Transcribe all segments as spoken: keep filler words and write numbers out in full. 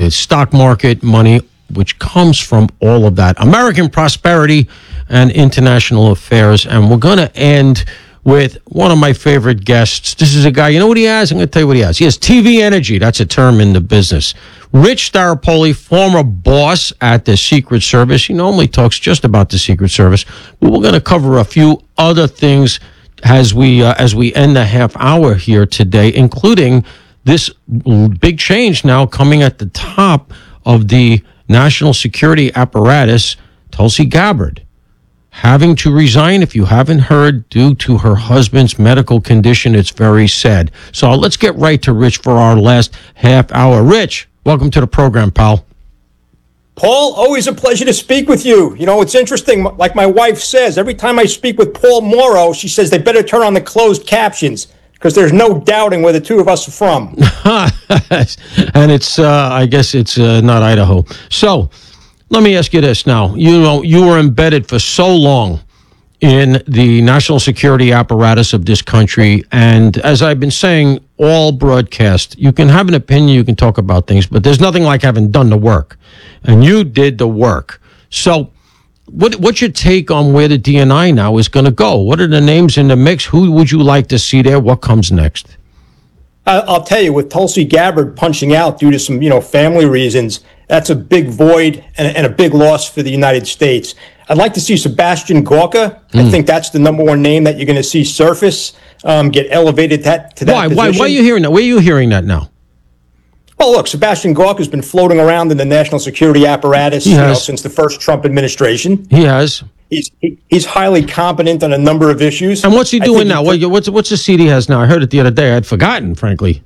It's stock market money, which comes from all of that. American prosperity and international affairs. And we're going to end with one of my favorite guests. This is a guy, you know what he has? I'm going to tell you what he has. He has T V energy. That's a term in the business. Rich Staropoli, former boss at the Secret Service. He normally talks just about the Secret Service, but we're going to cover a few other things as we uh, as we end the half hour here today, including this big change now coming at the top of the national security apparatus, Tulsi Gabbard, having to resign, if you haven't heard, due to her husband's medical condition. It's very sad. So let's get right to Rich for our last half hour. Rich, welcome to the program, pal. Paul, always a pleasure to speak with you. You know, it's interesting, like my wife says, every time I speak with Paul Morrow, she says they better turn on the closed captions because there's no doubting where the two of us are from. And it's, uh, I guess it's uh, not Idaho. So let me ask you this now. You know, you were embedded for so long in the national security apparatus of this country. And as I've been saying, all broadcast, you can have an opinion, you can talk about things, but there's nothing like having done the work. And you did the work. So what, what's your take on where the D N I now is going to go? What are the names in the mix? Who would you like to see there? What comes next? I'll tell you, with Tulsi Gabbard punching out due to some, you know, family reasons, that's a big void and, and a big loss for the United States. I'd like to see Sebastian Gorka. Mm. I think that's the number one name that you're going to see surface, um, get elevated that, to that why, position. Why? Why are you hearing that? Where are you hearing that now? Well, look, Sebastian Gorka has been floating around in the national security apparatus you know, since the first Trump administration. He has. He's he, he's highly competent on a number of issues. And what's he doing now? He, what's what's the seat he has now? I heard it the other day. I'd forgotten, frankly.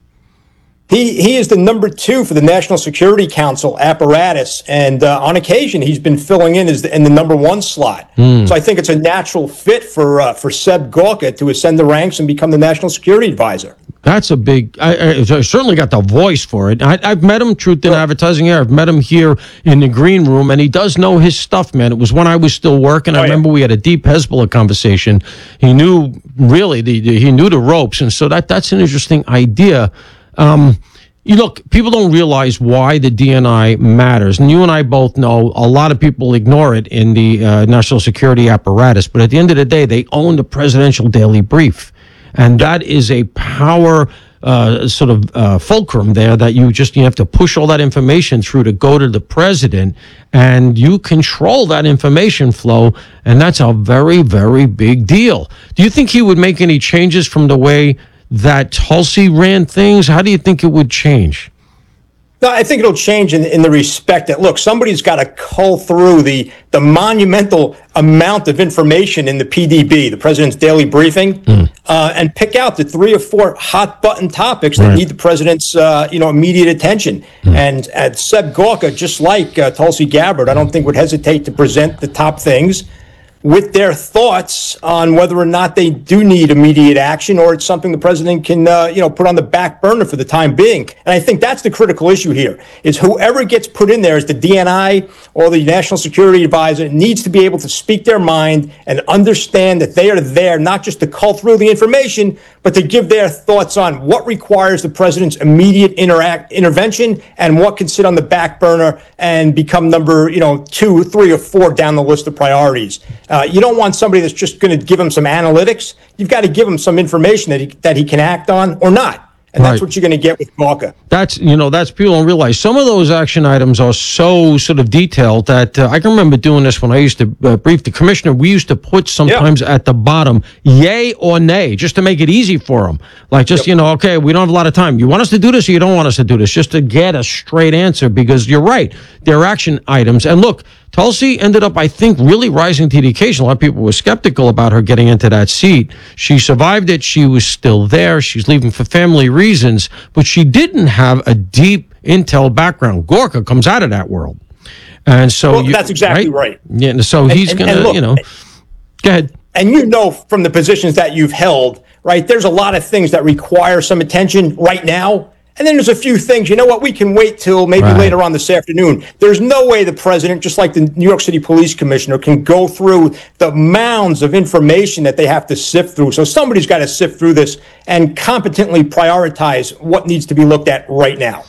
He he is the number two for the National Security Council apparatus, and uh, on occasion he's been filling in as the, in the number one slot. Mm. So I think it's a natural fit for uh, for Seb Gorka to ascend the ranks and become the National Security Advisor. That's a big. I, I, I certainly got the voice for it. I, I've met him, truth in advertising here. I've met him here in the green room, and he does know his stuff, man. It was when I was still working. Oh, I remember yeah. we had a deep Hezbollah conversation. He knew really the, the he knew the ropes, and so that that's an interesting idea. Um, you look, people don't realize why the D N I matters, and you and I both know a lot of people ignore it in the uh, national security apparatus. But at the end of the day, they own the presidential daily brief. And that is a power uh, sort of uh, fulcrum there that you just you have to push all that information through to go to the president, and you control that information flow, and that's a very, very big deal. Do you think he would make any changes from the way that Tulsi ran things? How do you think it would change? No, I think it'll change in, in the respect that, look, somebody's got to cull through the, the monumental amount of information in the P D B, the president's daily briefing, mm. uh, and pick out the three or four hot button topics that right. need the president's uh, you know, immediate attention. Mm. And at Seb Gorka, just like uh, Tulsi Gabbard, I don't think would hesitate to present the top things with their thoughts on whether or not they do need immediate action, or it's something the president can, uh, you know, put on the back burner for the time being. And I think that's the critical issue here, is whoever gets put in there as the D N I or the National Security Advisor needs to be able to speak their mind and understand that they are there not just to cull through the information, but to give their thoughts on what requires the president's immediate interact, intervention and what can sit on the back burner and become number, you know, two, three, or four down the list of priorities. Uh, you don't want somebody that's just going to give him some analytics. You've got to give him some information that he, that he can act on or not. And that's right. what you're going to get with Gorka. That's, you know, that's people don't realize. Some of those action items are so sort of detailed that uh, I can remember doing this when I used to uh, brief the commissioner. We used to put sometimes yeah. at the bottom, yay or nay, just to make it easy for them. Like just, yep. you know, okay, we don't have a lot of time. You want us to do this or you don't want us to do this? Just to get a straight answer, because you're right. They're action items. And look, Tulsi ended up, I think, really rising to the occasion. A lot of people were skeptical about her getting into that seat. She survived it. She was still there. She's leaving for family reasons, but she didn't have a deep intel background. Gorka comes out of that world. And so well, you, that's exactly right. right. Yeah, so and, he's going to, you know, go ahead. And you know from the positions that you've held, right, there's a lot of things that require some attention right now. And then there's a few things, you know what, we can wait till maybe right. later on this afternoon. There's no way the president, just like the New York City Police Commissioner, can go through the mounds of information that they have to sift through. So somebody's got to sift through this and competently prioritize what needs to be looked at right now.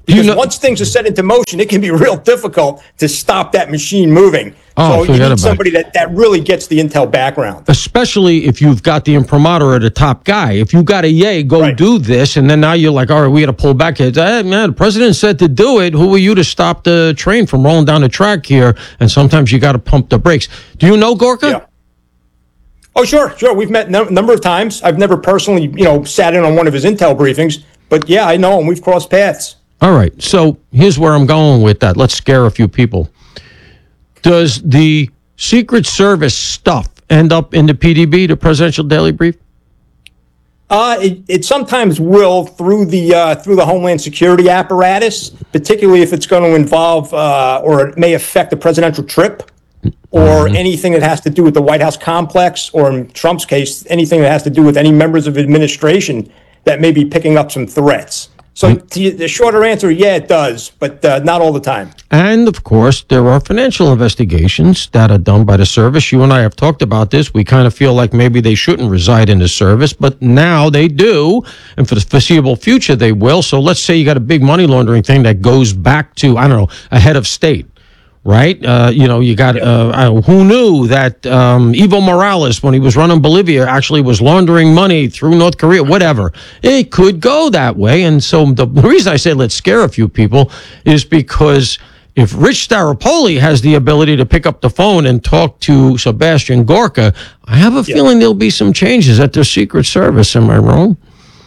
Because you know, once things are set into motion, it can be real difficult to stop that machine moving. Oh, so you forget need about somebody that, that really gets the intel background. especially if you've got the imprimatur or the top guy. If you got a yay, go Right. do this, and then now you're like, all right, we got to pull back here. Hey, man, the president said to do it. Who are you to stop the train from rolling down the track here? And sometimes you got to pump the brakes. Do you know Gorka? Yeah. Oh, sure, sure. We've met a no, number of times. I've never personally, you know, sat in on one of his intel briefings, but yeah, I know him. We've crossed paths. All right. So here's where I'm going with that. Let's scare a few people. Does the Secret Service stuff end up in the P D B, the Presidential Daily Brief? Uh, it, it sometimes will through the uh, through the Homeland Security apparatus, particularly if it's going to involve uh, or it may affect a presidential trip or Mm-hmm. anything that has to do with the White House complex, or in Trump's case, anything that has to do with any members of administration that may be picking up some threats. So the, the shorter answer, yeah, it does, but uh, not all the time. And of course, there are financial investigations that are done by the service. You and I have talked about this. We kind of feel like maybe they shouldn't reside in the service, but now they do. And for the foreseeable future, they will. So let's say you got a big money laundering thing that goes back to, I don't know, a head of state. Right? Uh, you know, you got, uh, uh, who knew that um, Evo Morales, when he was running Bolivia, actually was laundering money through North Korea, whatever. It could go that way. And so the, the reason I say let's scare a few people is because if Rich Staropoli has the ability to pick up the phone and talk to Sebastian Gorka, I have a feeling there'll be some changes at their Secret Service. Am I wrong?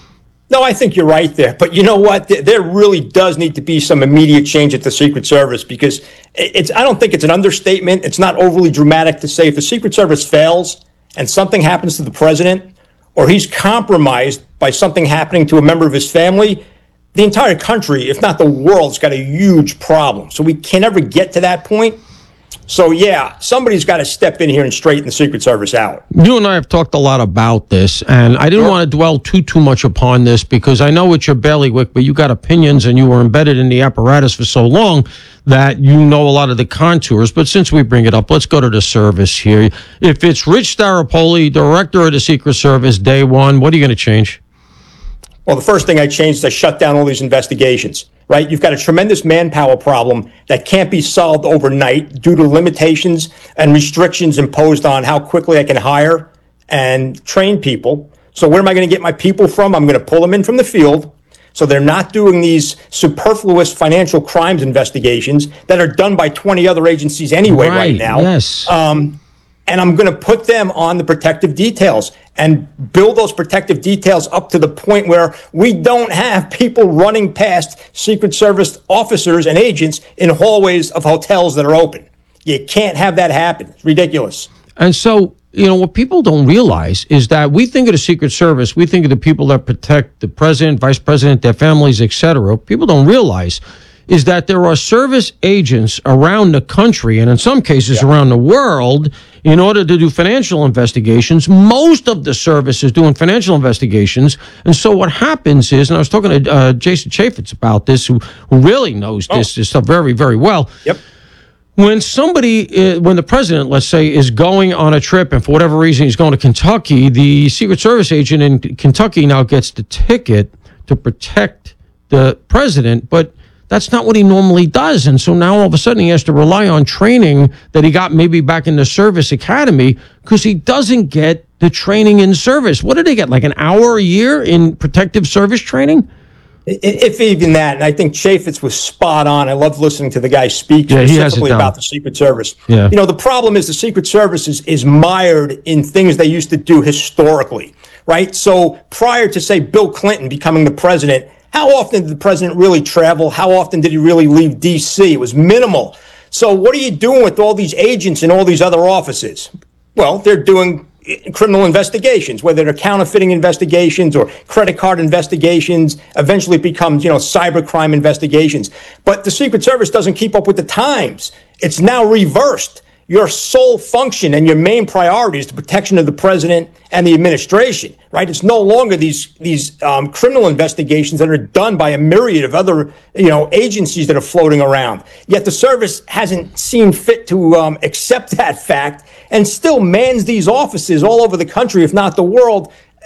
No, I think you're right there. But you know what? There really does need to be some immediate change at the Secret Service, because it's, I don't think it's an understatement. It's not overly dramatic to say if the Secret Service fails and something happens to the president, or he's compromised by something happening to a member of his family, the entire country, if not the world's got a huge problem. So we can never get to that point. So, yeah, somebody's got to step in here and straighten the Secret Service out. You and I have talked a lot about this, and I didn't Sure. want to dwell too, too much upon this because I know it's your bailiwick, but you got opinions and you were embedded in the apparatus for so long that you know a lot of the contours. But since we bring it up, let's go to the service here. If it's Rich Staropoli, director of the Secret Service, day one, what are you going to change? Well, the first thing I changed is I shut down all these investigations, right? You've got a tremendous manpower problem that can't be solved overnight due to limitations and restrictions imposed on how quickly I can hire and train people. So where am I going to get my people from? I'm going to pull them in from the field. So they're not doing these superfluous financial crimes investigations that are done by twenty other agencies anyway right, Right, now. yes. Um, and I'm going to put them on the protective details and build those protective details up to the point where we don't have people running past Secret Service officers and agents in hallways of hotels that are open. You can't have that happen. It's ridiculous. And so, you know, what people don't realize is that we think of the Secret Service, we think of the people that protect the president, vice president, their families, et cetera. People don't realize is that there are service agents around the country, and in some cases yeah. around the world, in order to do financial investigations. Most of the service is doing financial investigations. And so what happens is, and I was talking to uh, Jason Chaffetz about this, who, who really knows this, oh. this stuff very, very well. Yep. When somebody, uh, when the president, let's say, is going on a trip and for whatever reason he's going to Kentucky, the Secret Service agent in Kentucky now gets the ticket to protect the president, but that's not what he normally does. And so now all of a sudden he has to rely on training that he got maybe back in the service academy because he doesn't get the training in service. What did they get, like an hour a year in protective service training? If even that, and I think Chaffetz was spot on. I love listening to the guy speak yeah, specifically about the Secret Service. Yeah. You know, the problem is the Secret Service is, is mired in things they used to do historically, right? So prior to, say, Bill Clinton becoming the president, how often did the president really travel? How often did he really leave D C? It was minimal. So what are you doing with all these agents in all these other offices? Well, they're doing criminal investigations, whether they're counterfeiting investigations or credit card investigations. Eventually it becomes, you know, cybercrime investigations. But the Secret Service doesn't keep up with the times. It's now reversed. Your sole function and your main priority is the protection of the president and the administration, right? It's no longer these these um, criminal investigations that are done by a myriad of other, you know, agencies that are floating around. Yet the service hasn't seen fit to um, accept that fact and still mans these offices all over the country, if not the world,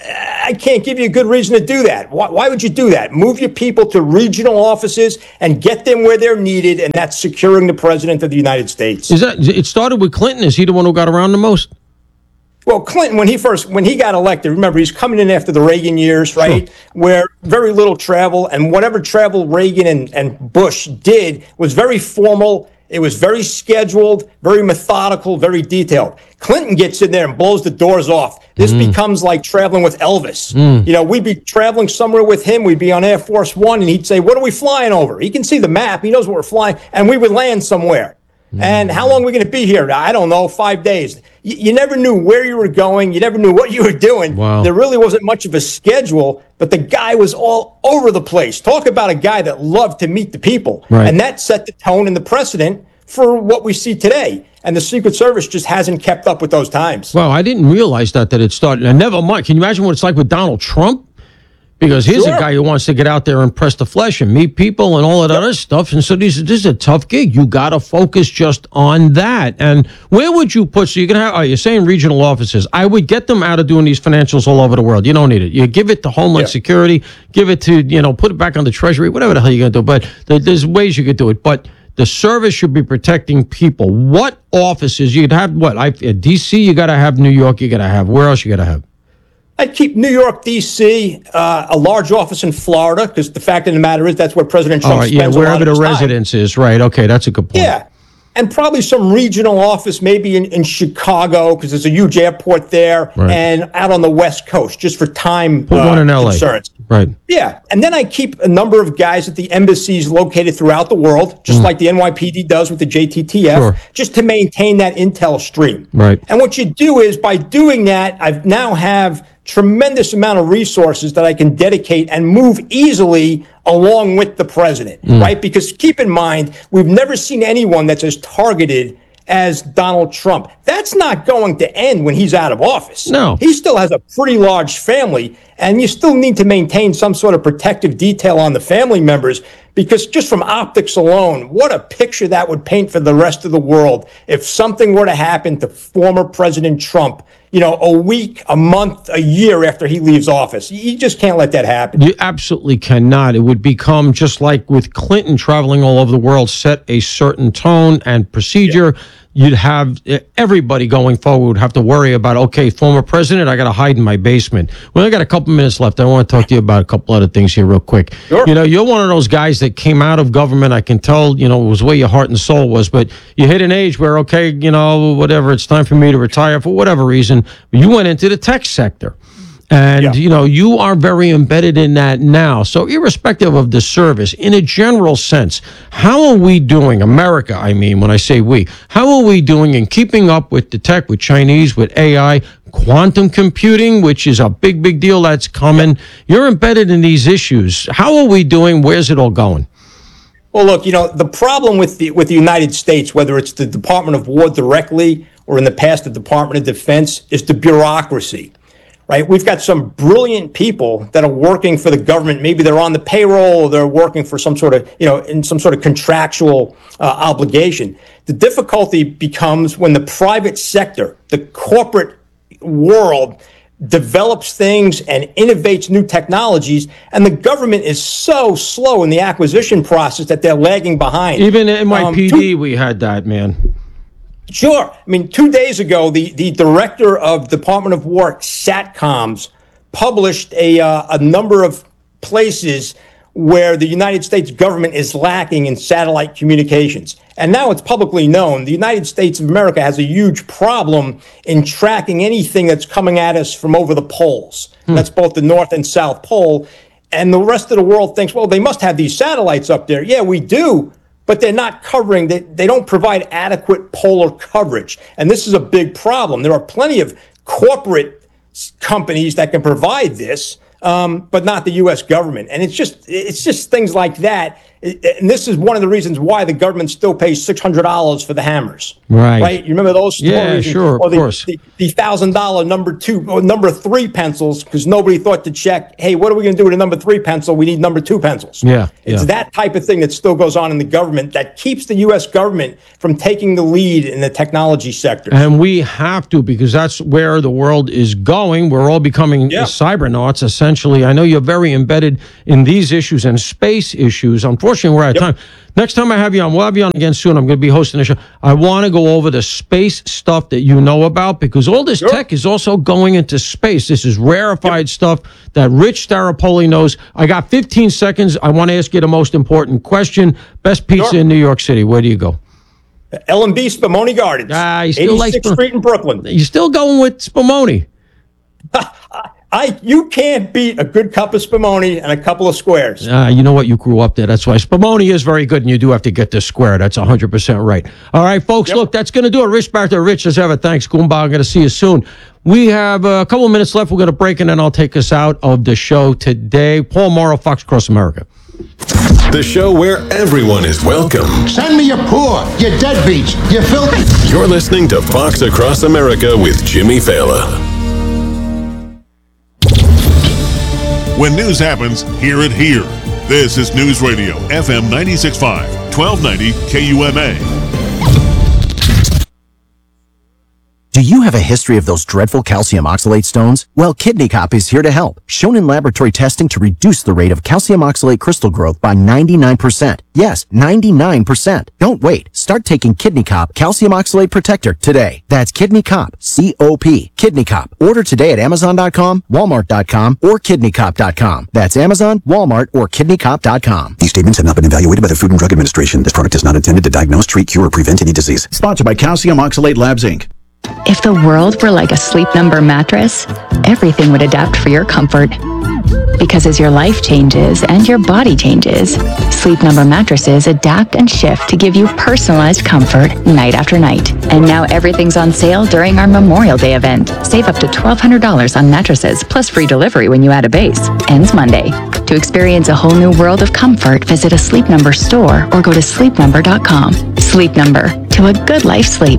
I can't give you a good reason to do that. Why, why would you do that? Move your people to regional offices and get them where they're needed, and that's securing the president of the United States. Is that it? Started with Clinton. Is he the one who got around the most? Well, Clinton, when he first, when he got elected, remember, he's coming in after the Reagan years, right? Sure. Where very little travel, and whatever travel Reagan and, and Bush did was very formal. It was very scheduled, very methodical, very detailed. Clinton gets in there and blows the doors off. This mm. becomes like traveling with Elvis. Mm. You know, we'd be traveling somewhere with him. We'd be on Air Force One, and he'd say, "What are we flying over?" He can see the map. He knows where we're flying, and we would land somewhere. And how long are we going to be here? I don't know, five days. You, you never knew where you were going. You never knew what you were doing. Wow. There really wasn't much of a schedule, but the guy was all over the place. Talk about a guy that loved to meet the people. Right. And that set the tone and the precedent for what we see today. And the Secret Service just hasn't kept up with those times. Wow, I didn't realize that, that it started. And never mind. Can you imagine what it's like with Donald Trump? Because here's sure. a guy who wants to get out there and press the flesh and meet people and all that yep. other stuff. And so this, this is a tough gig. You got to focus just on that. And where would you put, so you're going to have, oh, you're saying regional offices. I would get them out of doing these financials all over the world. You don't need it. You give it to Homeland yeah. Security, give it to, you know, put it back on the Treasury, whatever the hell you're going to do. But there, there's ways you could do it. But the service should be protecting people. What offices? You'd have, what, I, D C, you got to have New York, you got to have. Where else you got to have? I'd keep New York, D C, uh, a large office in Florida, because the fact of the matter is that's where President Trump oh, spends yeah, a lot wherever of his the time. residence is, right? Okay, that's a good point. Yeah, and probably some regional office, maybe in, in Chicago, because there's a huge airport there, right. and out on the West Coast, just for time Put uh, one in L A. concerns. Right. Yeah, and then I keep a number of guys at the embassies located throughout the world, just mm. like the N Y P D does with the J T T F, sure. just to maintain that intel stream. Right. And what you do is, by doing that, I now have tremendous amount of resources that I can dedicate and move easily along with the president, mm. right? Because keep in mind, we've never seen anyone that's as targeted as Donald Trump. That's not going to end when he's out of office. No. He still has a pretty large family, and you still need to maintain some sort of protective detail on the family members, because just from optics alone, what a picture that would paint for the rest of the world if something were to happen to former President Trump, you know, a week, a month, a year after he leaves office. You just can't let that happen. You absolutely cannot. It would become just like with Clinton traveling all over the world, set a certain tone and procedure. Yeah. You'd have everybody going forward would have to worry about, okay, former president, I got to hide in my basement. Well, I got a couple minutes left. I want to talk to you about a couple other things here real quick. Sure. You know, you're one of those guys that came out of government. I can tell, you know, it was where your heart and soul was, but you hit an age where, okay, you know, whatever, it's time for me to retire for whatever reason. You went into the tech sector. And, yeah. you know, you are very embedded in that now. So irrespective of the service, in a general sense, how are we doing, America, I mean, when I say we, how are we doing in keeping up with the tech, with Chinese, with A I, quantum computing, which is a big, big deal that's coming? You're embedded in these issues. How are we doing? Where's it all going? Well, look, you know, the problem with the with the United States, whether it's the Department of War directly or in the past the Department of Defense, is the bureaucracy. Right? We've got some brilliant people that are working for the government. Maybe they're on the payroll or they're working for some sort of, you know, in some sort of contractual uh, obligation. The difficulty becomes when the private sector, the corporate world, develops things and innovates new technologies, and the government is so slow in the acquisition process that they're lagging behind. Even in N Y P D, um, two- we had that, man. Sure. I mean, two days ago, the, the director of Department of War SATCOMs published a, uh, a number of places where the United States government is lacking in satellite communications. And now it's publicly known the United States of America has a huge problem in tracking anything that's coming at us from over the poles. Hmm. That's both the North and South Pole. And the rest of the world thinks, well, they must have these satellites up there. Yeah, we do. But they're not covering, they, they don't provide adequate polar coverage. And this is a big problem. There are plenty of corporate companies that can provide this, um, but not the U S government. And it's just it's just things like that. and this is one of the reasons why the government still pays six hundred dollars for the hammers. Right. Right. You remember those stories? Yeah, sure, or of the, course. The, the one thousand dollars number two or number three pencils, because nobody thought to check, hey, what are we going to do with a number three pencil? We need number two pencils. Yeah. It's yeah. that type of thing that still goes on in the government that keeps the U S government from taking the lead in the technology sector. And we have to, because that's where the world is going. We're all becoming Yeah. cybernauts, essentially. I know you're very embedded in these issues and space issues. Unfortunately, we're out of Yep. time. Next time I have you on, we'll have you on again soon. I'm going to be hosting a show. I want to go over the space stuff that you know about, because all this Sure. tech is also going into space. This is rarefied stuff that Rich Staropoli knows. I got fifteen seconds. I want to ask you the most important question. Best pizza Sure. in New York City. Where do you go? L and B Spumoni Gardens, Ah, you still like eighty-sixth Spum- Street in Brooklyn. You still going with Spumoni? I you can't beat a good cup of Spumoni and a couple of squares. Uh, you know what? You grew up there. That's why Spumoni is very good, and you do have to get this square. That's one hundred percent right. All right, folks, Yep. look, that's going to do it. Rich back there. Rich, as ever, thanks, Goomba. I'm going to see you soon. We have a couple of minutes left. We're going to break, and then I'll take us out of the show today. Paul Morrow, Fox Across America. The show where everyone is welcome. Send me your poor, your deadbeats, you filthy. You're listening to Fox Across America with Jimmy Fallon. When news happens, hear it here. This is News Radio, F M ninety-six point five, twelve ninety K U M A. Do you have a history of those dreadful calcium oxalate stones? Well, Kidney Cop is here to help. Shown in laboratory testing to reduce the rate of calcium oxalate crystal growth by ninety-nine percent. Yes, ninety-nine percent. Don't wait. Start taking Kidney Cop Calcium Oxalate Protector today. That's Kidney Cop, C O P. Kidney Cop. Order today at Amazon dot com, Walmart dot com, or Kidney Cop dot com. That's Amazon, Walmart, or Kidney Cop dot com. These statements have not been evaluated by the Food and Drug Administration. This product is not intended to diagnose, treat, cure, or prevent any disease. Sponsored by Calcium Oxalate Labs, Incorporated. If the world were like a Sleep Number mattress, everything would adapt for your comfort. Because as your life changes and your body changes, Sleep Number mattresses adapt and shift to give you personalized comfort night after night. And now everything's on sale during our Memorial Day event. Save up to twelve hundred dollars on mattresses, plus free delivery when you add a base. Ends Monday. To experience a whole new world of comfort, visit a Sleep Number store or go to sleep number dot com. Sleep Number, to a good life sleep.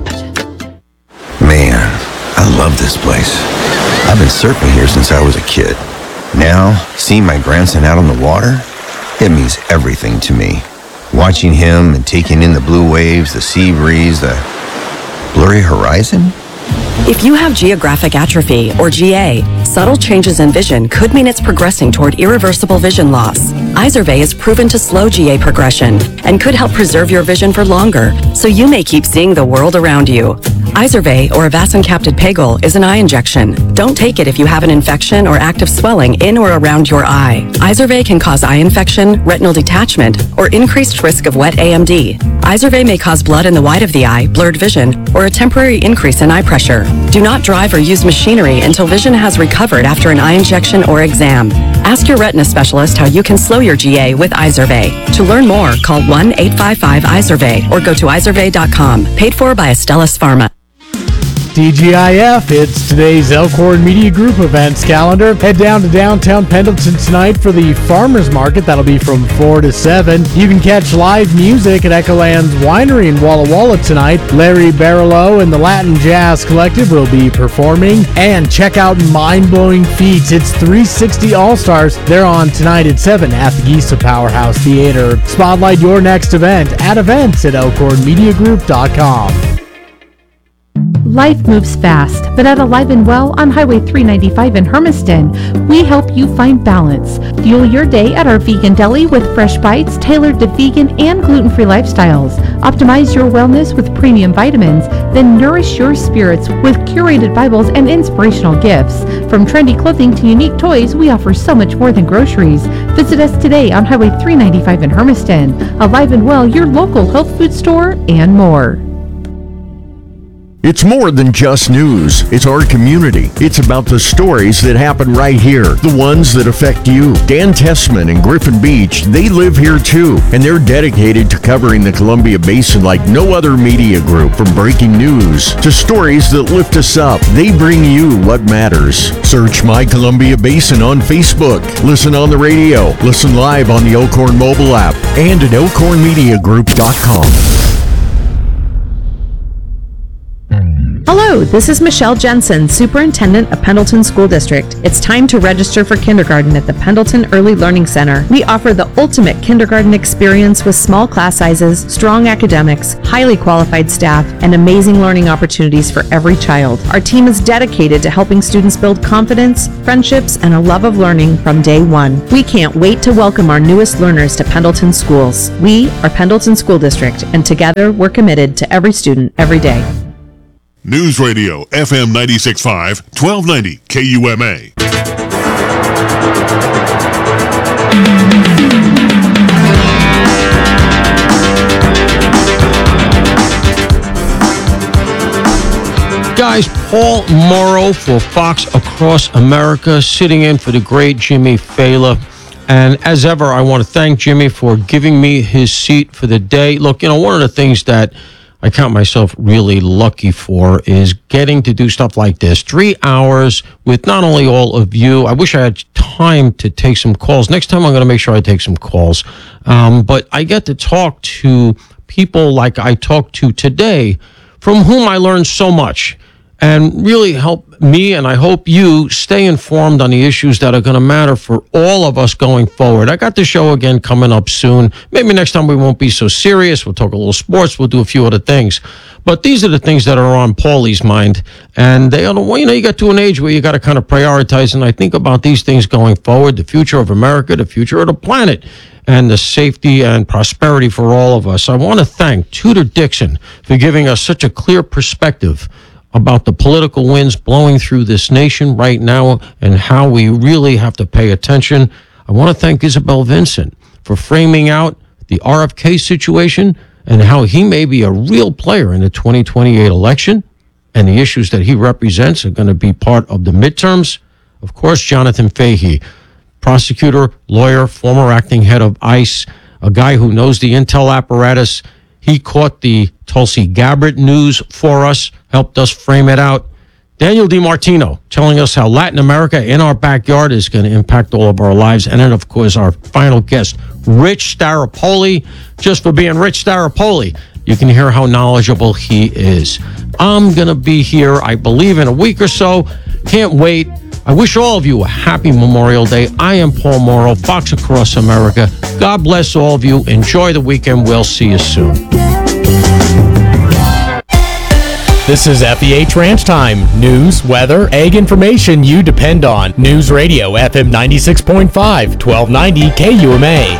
Man, I love this place. I've been surfing here since I was a kid. Now, seeing my grandson out on the water, it means everything to me. Watching him and taking in the blue waves, the sea breeze, the blurry horizon. If you have geographic atrophy, or G A, subtle changes in vision could mean it's progressing toward irreversible vision loss. Izervay is proven to slow G A progression and could help preserve your vision for longer, so you may keep seeing the world around you. Izervay, or avacincaptad pegol, is an eye injection. Don't take it if you have an infection or active swelling in or around your eye. Izervay can cause eye infection, retinal detachment, or increased risk of wet A M D. Izervay may cause blood in the white of the eye, blurred vision, or a temporary increase in eye pressure. Do not drive or use machinery until vision has recovered after an eye injection or exam. Ask your retina specialist how you can slow your G A with Izervay. To learn more, call one eight five five Izervay or go to izervay dot com. Paid for by Astellas Pharma. T G I F, it's today's Elkhorn Media Group events calendar. Head down to downtown Pendleton tonight for the Farmers Market. That'll be from four to seven. You can catch live music at Echoland's Winery in Walla Walla tonight. Larry Barillo and the Latin Jazz Collective will be performing. And check out Mind Blowing Feats. It's three sixty All-Stars. They're on tonight at seven at the Gisa Powerhouse Theater. Spotlight your next event at events at elkhorn media group dot com. Life moves fast, but at Alive and Well on Highway three ninety-five in Hermiston, we help you find balance. Fuel your day at our vegan deli with fresh bites tailored to vegan and gluten-free lifestyles. Optimize your wellness with premium vitamins, then nourish your spirits with curated Bibles and inspirational gifts. From trendy clothing to unique toys, we offer so much more than groceries. Visit us today on Highway three ninety-five in Hermiston. Alive and Well, your local health food store, and more. It's more than just news. It's our community. It's about the stories that happen right here, the ones that affect you. Dan Tessman and Griffin Beach, they live here too, and they're dedicated to covering the Columbia Basin like no other media group. From breaking news to stories that lift us up, they bring you what matters. Search My Columbia Basin on Facebook. Listen on the radio. Listen live on the Elkhorn mobile app and at elkhorn media group dot com. Hello, this is Michelle Jensen, Superintendent of Pendleton School District. It's time to register for kindergarten at the Pendleton Early Learning Center. We offer the ultimate kindergarten experience with small class sizes, strong academics, highly qualified staff, and amazing learning opportunities for every child. Our team is dedicated to helping students build confidence, friendships, and a love of learning from day one. We can't wait to welcome our newest learners to Pendleton schools. We are Pendleton School District, and together we're committed to every student, every day. News Radio, F M ninety-six point five, twelve ninety K U M A. Guys, Paul Morrow for Fox Across America, sitting in for the great Jimmy Fela. And as ever, I want to thank Jimmy for giving me his seat for the day. Look, you know, one of the things that I count myself really lucky for is getting to do stuff like this. Three hours with not only all of you. I wish I had time to take some calls. Next time I'm going to make sure I take some calls. Um, but I get to talk to people like I talked to today, from whom I learned so much, and really help me, and I hope you, stay informed on the issues that are going to matter for all of us going forward. I got the show again coming up soon. Maybe next time we won't be so serious. We'll talk a little sports. We'll do a few other things. But these are the things that are on Paulie's mind. And they are the way, you know, you got to an age where you got to kind of prioritize. And I think about these things going forward, the future of America, the future of the planet, and the safety and prosperity for all of us. I want to thank Tudor Dixon for giving us such a clear perspective about the political winds blowing through this nation right now and how we really have to pay attention. I want to thank Isabel Vincent for framing out the R F K situation and how he may be a real player in the twenty twenty-eight election, and the issues that he represents are going to be part of the midterms. Of course, Jonathan Fahey, prosecutor, lawyer, former acting head of ICE, a guy who knows the intel apparatus. He caught the Tulsi Gabbard news for us, helped us frame it out. Daniel DiMartino telling us how Latin America in our backyard is going to impact all of our lives. And then, of course, our final guest, Rich Staropoli. Just for being Rich Staropoli, you can hear how knowledgeable he is. I'm going to be here, I believe, in a week or so. Can't wait. I wish all of you a happy Memorial Day. I am Paul Morrow, Fox Across America. God bless all of you. Enjoy the weekend. We'll see you soon. This is F E H Ranch Time. News, weather, ag information you depend on. News Radio, F M ninety-six point five, twelve ninety K U M A.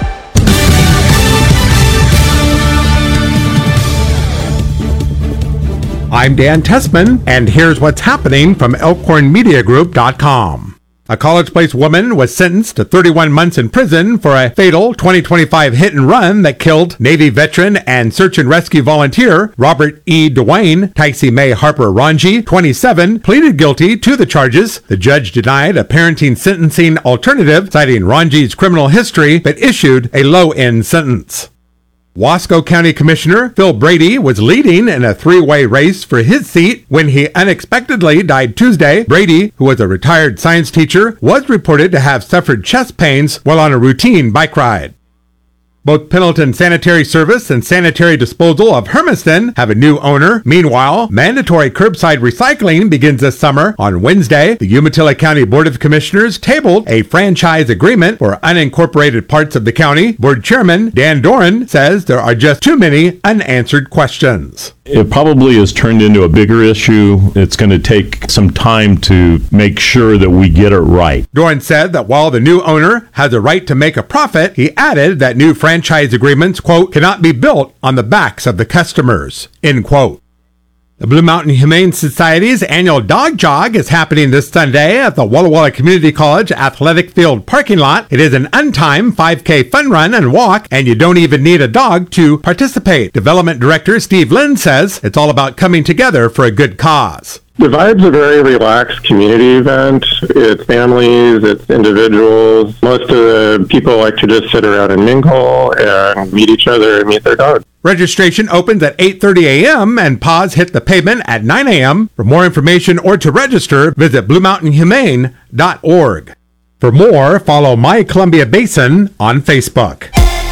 I'm Dan Tessman, and here's what's happening from elkhorn media group dot com. A College Place woman was sentenced to thirty-one months in prison for a fatal twenty twenty-five hit and run that killed Navy veteran and search and rescue volunteer Robert E. DeWayne. Tycee May Harper Ranji, twenty-seven, pleaded guilty to the charges. The judge denied a parenting sentencing alternative, citing Ranji's criminal history, but issued a low-end sentence. Wasco County Commissioner Phil Brady was leading in a three-way race for his seat when he unexpectedly died Tuesday. Brady, who was a retired science teacher, was reported to have suffered chest pains while on a routine bike ride. Both Pendleton Sanitary Service and Sanitary Disposal of Hermiston have a new owner. Meanwhile, mandatory curbside recycling begins this summer. On Wednesday, the Umatilla County Board of Commissioners tabled a franchise agreement for unincorporated parts of the county. Board Chairman Dan Doran says there are just too many unanswered questions. It probably has turned into a bigger issue. It's going to take some time to make sure that we get it right. Doran said that while the new owner has a right to make a profit, he added that new franchise agreements, quote, cannot be built on the backs of the customers, end quote. The Blue Mountain Humane Society's annual Dog Jog is happening this Sunday at the Walla Walla Community College Athletic Field parking lot. It is an untimed five K fun run and walk, and you don't even need a dog to participate. Development Director Steve Lynn says it's all about coming together for a good cause. The Vibe's a very relaxed community event. It's families, it's individuals. Most of the people like to just sit around and mingle and meet each other and meet their dog. Registration opens at eight thirty a.m. and paws hit the pavement at nine a.m. For more information or to register, visit blue mountain humane dot org. For more, follow My Columbia Basin on Facebook.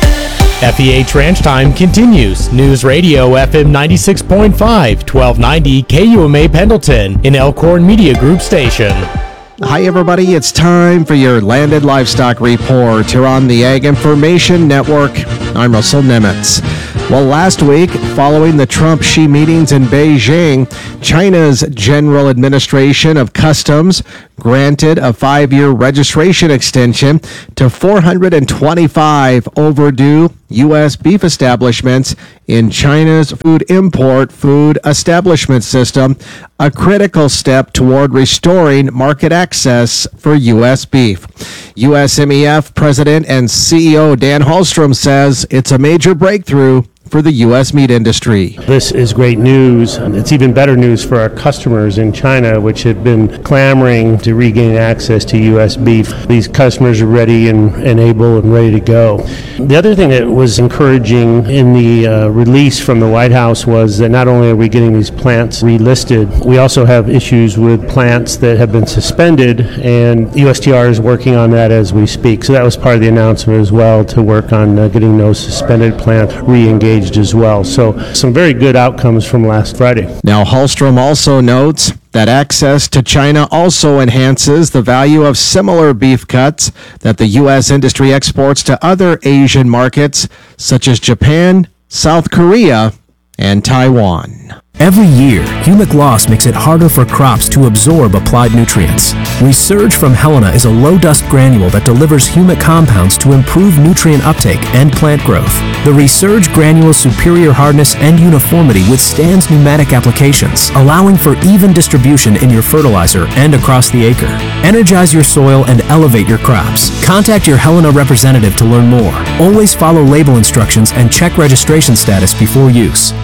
F E H Ranch Time continues. News Radio F M ninety-six point five, twelve ninety K U M A Pendleton, an Elkhorn Media Group station. Hi, everybody. It's time for your Landed Livestock Report here on the Ag Information Network. I'm Russell Nemitz. Well, last week, following the Trump-Xi meetings in Beijing, China's General Administration of Customs granted a five-year registration extension to four hundred twenty-five overdue U S beef establishments in China's food import food establishment system, a critical step toward restoring market access for U S beef. U S M E F President and C E O Dan Hallstrom says it's a major breakthrough for the U S meat industry. This is great news. It's even better news for our customers in China, which have been clamoring to regain access to U S beef. These customers are ready and, and able and ready to go. The other thing that was encouraging in the uh, release from the White House was that not only are we getting these plants relisted, we also have issues with plants that have been suspended, and U S T R is working on that as we speak. So that was part of the announcement as well, to work on uh, getting those suspended plants re-engaged as well. So some very good outcomes from last Friday. Now, Hallstrom also notes that access to China also enhances the value of similar beef cuts that the U S industry exports to other Asian markets, such as Japan, South Korea, and Taiwan. Every year, humic loss makes it harder for crops to absorb applied nutrients. Resurge from Helena is a low-dust granule that delivers humic compounds to improve nutrient uptake and plant growth. The Resurge granule's superior hardness and uniformity withstands pneumatic applications, allowing for even distribution in your fertilizer and across the acre. Energize your soil and elevate your crops. Contact your Helena representative to learn more. Always follow label instructions and check registration status before use.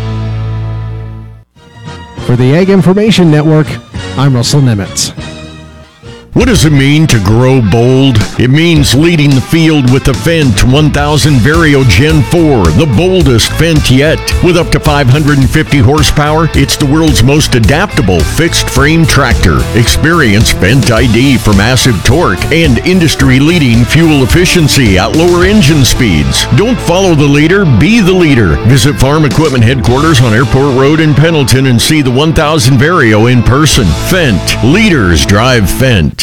For the Ag Information Network, I'm Russell Nemitz. What does it mean to grow bold? It means leading the field with the Fendt one thousand Vario Gen four, the boldest Fendt yet. With up to five hundred fifty horsepower, it's the world's most adaptable fixed-frame tractor. Experience Fendt I D for massive torque and industry-leading fuel efficiency at lower engine speeds. Don't follow the leader, be the leader. Visit Farm Equipment Headquarters on Airport Road in Pendleton and see the one thousand Vario in person. Fendt. Leaders drive Fendt.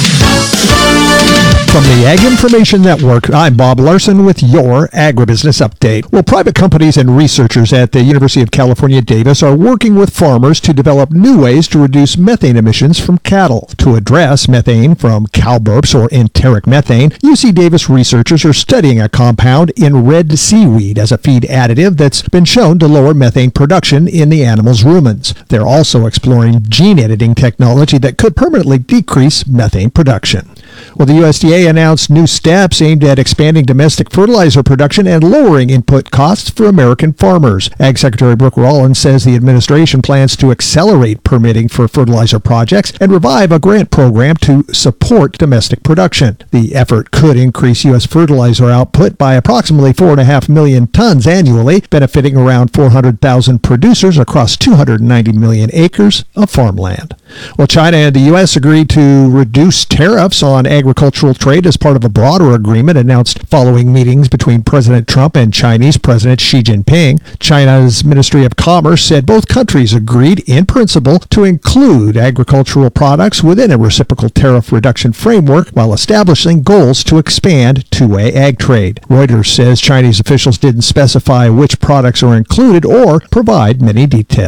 From the Ag Information Network, I'm Bob Larson with your Agribusiness Update. Well, private companies and researchers at the University of California, Davis are working with farmers to develop new ways to reduce methane emissions from cattle. To address methane from cow burps or enteric methane, U C Davis researchers are studying a compound in red seaweed as a feed additive that's been shown to lower methane production in the animal's rumens. They're also exploring gene editing technology that could permanently decrease methane production. Well, the U S D A announced new steps aimed at expanding domestic fertilizer production and lowering input costs for American farmers. Ag Secretary Brooke Rollins says the administration plans to accelerate permitting for fertilizer projects and revive a grant program to support domestic production. The effort could increase U S fertilizer output by approximately four point five million tons annually, benefiting around four hundred thousand producers across two hundred ninety million acres of farmland. Well, China and the U S agreed to reduce tariffs on agricultural trade as part of a broader agreement announced following meetings between President Trump and Chinese President Xi Jinping. China's Ministry of Commerce said both countries agreed in principle to include agricultural products within a reciprocal tariff reduction framework while establishing goals to expand two-way ag trade. Reuters says Chinese officials didn't specify which products are included or provide many details.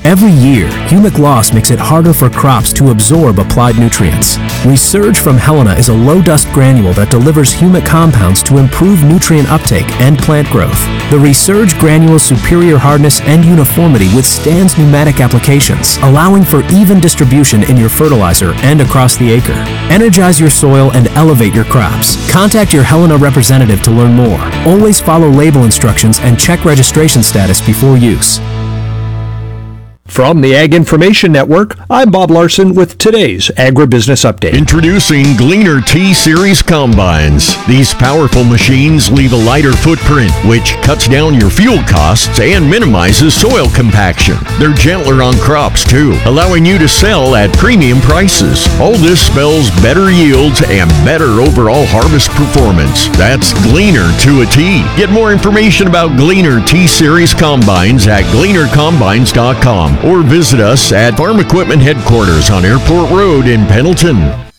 Every year, humic loss makes it harder for crops to absorb applied nutrients. Resurge from Helena is a low-dust granule that delivers humic compounds to improve nutrient uptake and plant growth. The Resurge granule's superior hardness and uniformity withstands pneumatic applications, allowing for even distribution in your fertilizer and across the acre. Energize your soil and elevate your crops. Contact your Helena representative to learn more. Always follow label instructions and check registration status before use. From the Ag Information Network, I'm Bob Larson with today's Agribusiness Update. Introducing Gleaner T-Series Combines. These powerful machines leave a lighter footprint, which cuts down your fuel costs and minimizes soil compaction. They're gentler on crops, too, allowing you to sell at premium prices. All this spells better yields and better overall harvest performance. That's Gleaner to a T. Get more information about Gleaner T-Series Combines at gleaner combines dot com. Or visit us at Farm Equipment Headquarters on Airport Road in Pendleton.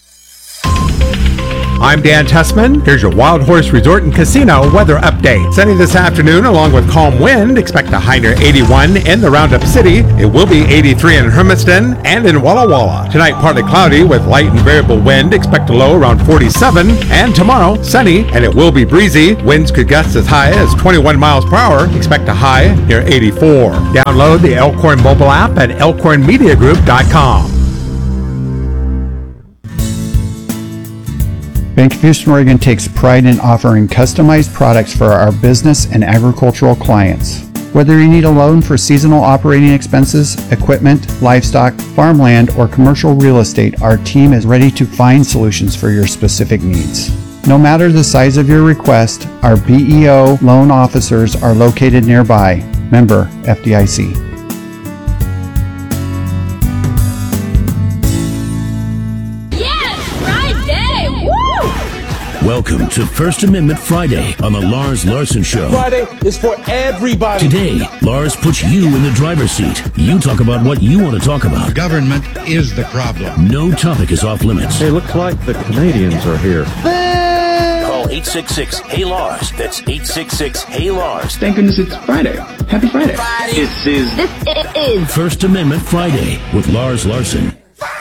I'm Dan Tessman. Here's your Wild Horse Resort and Casino weather update. Sunny this afternoon along with calm wind. Expect a high near eighty-one in the Roundup City. It will be eighty-three in Hermiston and in Walla Walla. Tonight partly cloudy with light and variable wind. Expect a low around forty-seven. And tomorrow sunny and it will be breezy. Winds could gust as high as twenty-one miles per hour. Expect a high near eighty-four. Download the Elkhorn mobile app at elkhorn media group dot com. Bank of Houston, Oregon takes pride in offering customized products for our business and agricultural clients. Whether you need a loan for seasonal operating expenses, equipment, livestock, farmland, or commercial real estate, our team is ready to find solutions for your specific needs. No matter the size of your request, our B E O loan officers are located nearby. Member F D I C. Welcome to First Amendment Friday on the Lars Larson Show. Friday is for everybody. Today, Lars puts you in the driver's seat. You talk about what you want to talk about. Government is the problem. No topic is off limits. Hey, looks like the Canadians are here. Call eight six six, Hey Lars. That's eight six six, Hey Lars. Thank goodness it's Friday. Happy Friday. Friday. This is This is First Amendment Friday with Lars Larson.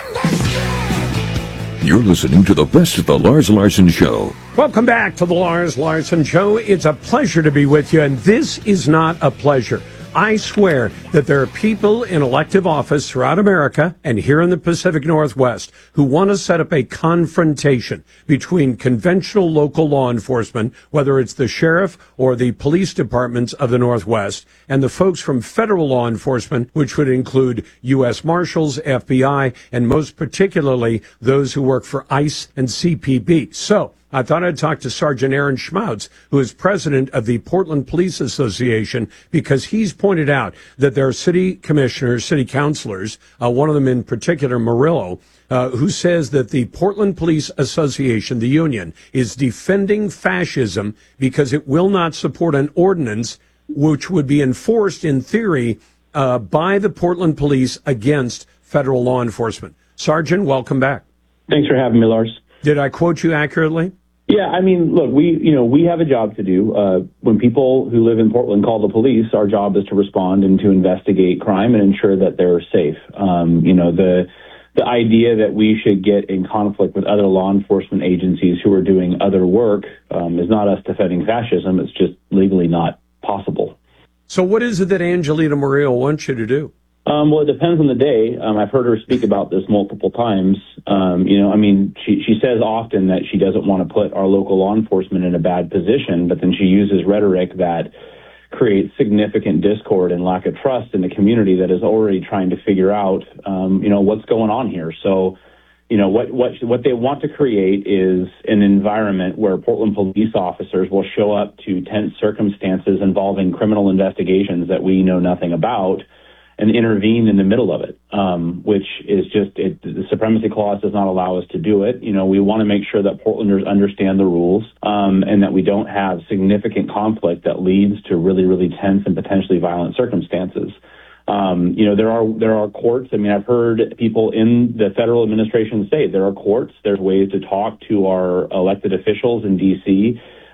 You're listening to the best of the Lars Larson Show. Welcome back to the Lars Larson Show. It's a pleasure to be with you, and this is not a pleasure. I swear that there are people in elective office throughout America and here in the Pacific Northwest who want to set up a confrontation between conventional local law enforcement, whether it's the sheriff or the police departments of the Northwest, and the folks from federal law enforcement, which would include U S Marshals, F B I, and most particularly those who work for ICE and C P B. So I thought I'd talk to Sergeant Aaron Schmautz, who is president of the Portland Police Association, because he's pointed out that there are city commissioners, city councilors, uh, one of them in particular, Murillo, uh, who says that the Portland Police Association, the union, is defending fascism because it will not support an ordinance which would be enforced in theory uh, by the Portland Police against federal law enforcement. Sergeant, welcome back. Thanks for having me, Lars. Did I quote you accurately? Yeah, I mean, look, we, you know, we have a job to do. Uh, when people who live in Portland call the police, our job is to respond and to investigate crime and ensure that they're safe. Um, you know, the the idea that we should get in conflict with other law enforcement agencies who are doing other work um, is not us defending fascism. It's just legally not possible. So what is it that Angelita Murillo wants you to do? Um, well, it depends on the day. Um, I've heard her speak about this multiple times. Um, you know, I mean, she, she says often that she doesn't want to put our local law enforcement in a bad position, but then she uses rhetoric that creates significant discord and lack of trust in the community that is already trying to figure out, um, you know, what's going on here. So, you know, what, what, what they want to create is an environment where Portland police officers will show up to tense circumstances involving criminal investigations that we know nothing about, and intervene in the middle of it, um, which is just, it, the Supremacy Clause does not allow us to do it. You know, we want to make sure that Portlanders understand the rules, um, and that we don't have significant conflict that leads to really, really tense and potentially violent circumstances. Um, you know, there are, there are courts. I mean, I've heard people in the federal administration say there are courts. There's ways to talk to our elected officials in D C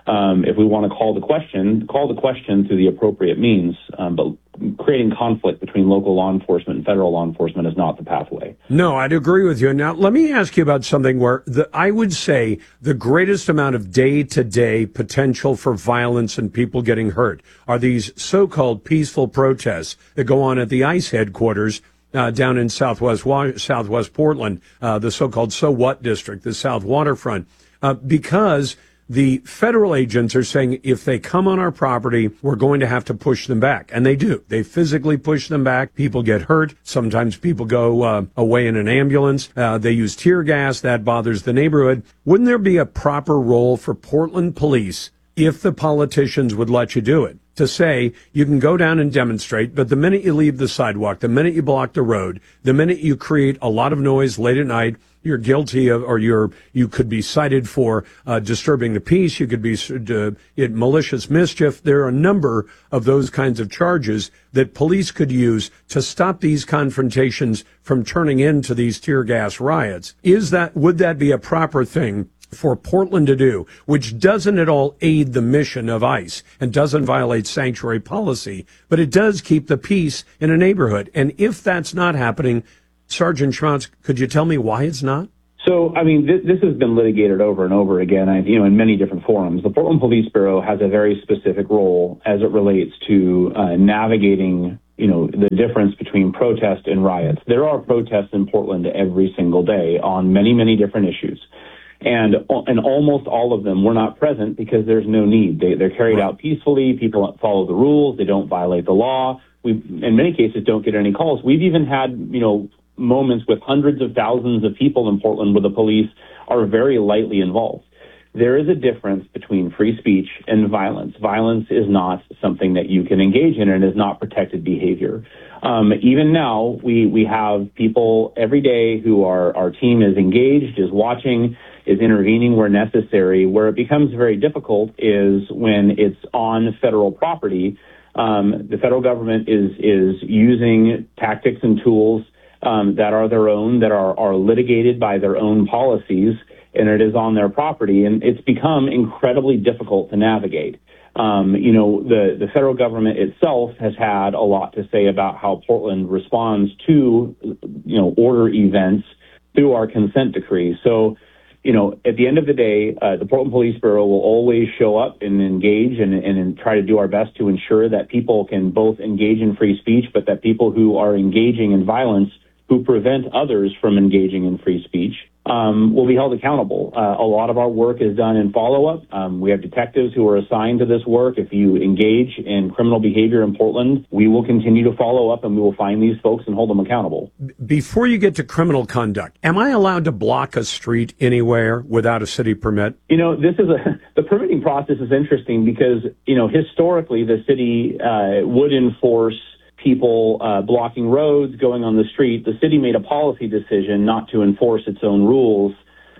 um, if we want to call the question, call the question through the appropriate means. Um, but creating conflict between local law enforcement and federal law enforcement is not the pathway. No, I'd agree with you. Now, let me ask you about something where the, I would say the greatest amount of day-to-day potential for violence and people getting hurt are these so-called peaceful protests that go on at the ICE headquarters uh, down in Southwest Southwest Portland, uh, the so-called So What district, the South Waterfront, uh, because the federal agents are saying if they come on our property, we're going to have to push them back. And they do. They physically push them back. People get hurt. Sometimes people go uh, away in an ambulance. Uh, they use tear gas. That bothers the neighborhood. Wouldn't there be a proper role for Portland police if the politicians would let you do it? To say you can go down and demonstrate, but the minute you leave the sidewalk, the minute you block the road, the minute you create a lot of noise late at night, you're guilty of, or you're, you could be cited for uh, disturbing the peace. You could be uh, in malicious mischief. There are a number of those kinds of charges that police could use to stop these confrontations from turning into these tear gas riots. Is that, would that be a proper thing for Portland to do, which doesn't at all aid the mission of ICE and doesn't violate sanctuary policy, but it does keep the peace in a neighborhood? And if that's not happening, Sergeant Schmaltz, could you tell me why it's not? So, I mean, this, this has been litigated over and over again, I, you know, in many different forums. The Portland Police Bureau has a very specific role as it relates to uh, navigating, you know, the difference between protest and riots. There are protests in Portland every single day on many, many different issues. And and almost all of them were not present because there's no need. They, they're carried out peacefully. People follow the rules. They don't violate the law. We, in many cases, don't get any calls. We've even had, you know, moments with hundreds of thousands of people in Portland where the police are very lightly involved. There is a difference between free speech and violence. Violence is not something that you can engage in and is not protected behavior. Um, even now, we, we have people every day who are, our team is engaged, is watching, is intervening where necessary. Where it becomes very difficult is when it's on federal property. Um, the federal government is, is using tactics and tools um, that are their own, that are, are litigated by their own policies, and it is on their property, and it's become incredibly difficult to navigate. Um, you know, the, the federal government itself has had a lot to say about how Portland responds to, you know, order events through our consent decree. So, you know, at the end of the day, uh, the Portland Police Bureau will always show up and engage and, and, and try to do our best to ensure that people can both engage in free speech, but that people who are engaging in violence, who prevent others from engaging in free speech, um, will be held accountable. Uh, a lot of our work is done in follow-up. Um, we have detectives who are assigned to this work. If you engage in criminal behavior in Portland, we will continue to follow up and we will find these folks and hold them accountable. Before you get to criminal conduct, am I allowed to block a street anywhere without a city permit? You know, this is a, the permitting process is interesting because, you know, historically the city uh, would enforce people uh, blocking roads, going on the street. The city made a policy decision not to enforce its own rules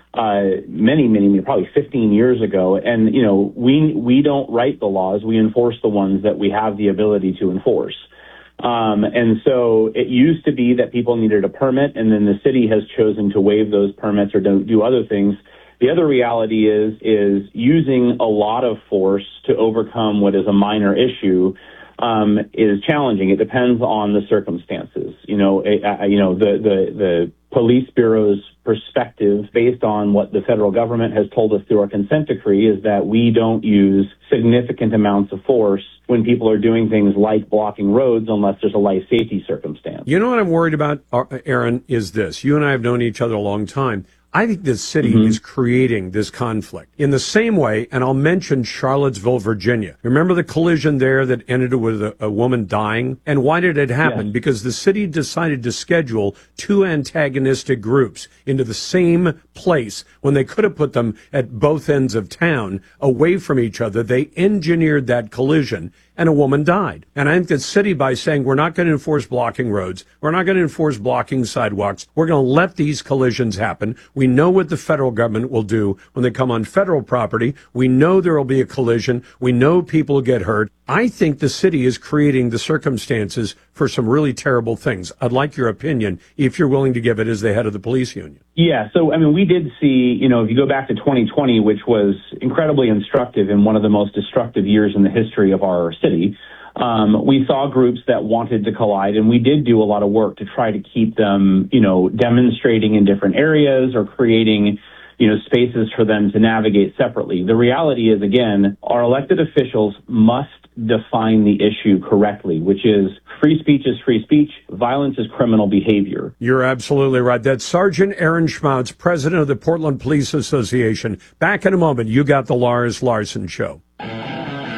uh, many, many, probably fifteen years ago. And, you know, we we don't write the laws. We enforce the ones that we have the ability to enforce. Um, and so it used to be that people needed a permit, and then the city has chosen to waive those permits or don't do other things. The other reality is is using a lot of force to overcome what is a minor issue Um, is challenging. It depends on the circumstances. You know, it, uh, you know, the, the, the police bureau's perspective based on what the federal government has told us through our consent decree is that we don't use significant amounts of force when people are doing things like blocking roads unless there's a life safety circumstance. You know what I'm worried about, Aaron, is this. You and I have known each other a long time. I think this city mm-hmm. is creating this conflict in the same way, and I'll mention Charlottesville, Virginia. Remember the collision there that ended with a, a woman dying? And why did it happen? Yes. Because the city decided to schedule two antagonistic groups into the same place when they could have put them at both ends of town away from each other. They engineered that collision, and a woman died. And I think the city, by saying we're not going to enforce blocking roads, we're not going to enforce blocking sidewalks, we're going to let these collisions happen. We know what the federal government will do when they come on federal property. We know there will be a collision. We know people get hurt. I think the city is creating the circumstances for some really terrible things. I'd like your opinion, if you're willing to give it as the head of the police union. Yeah, so, I mean, we did see, you know, if you go back to twenty twenty, which was incredibly instructive and one of the most destructive years in the history of our city, um, we saw groups that wanted to collide, and we did do a lot of work to try to keep them, you know, demonstrating in different areas or creating, you know, spaces for them to navigate separately. The reality is, again, our elected officials must define the issue correctly, which is free speech is free speech, violence is criminal behavior. You're absolutely right. That's Sergeant Aaron Schmautz, president of the Portland Police Association. Back in a moment, you got the Lars Larson Show.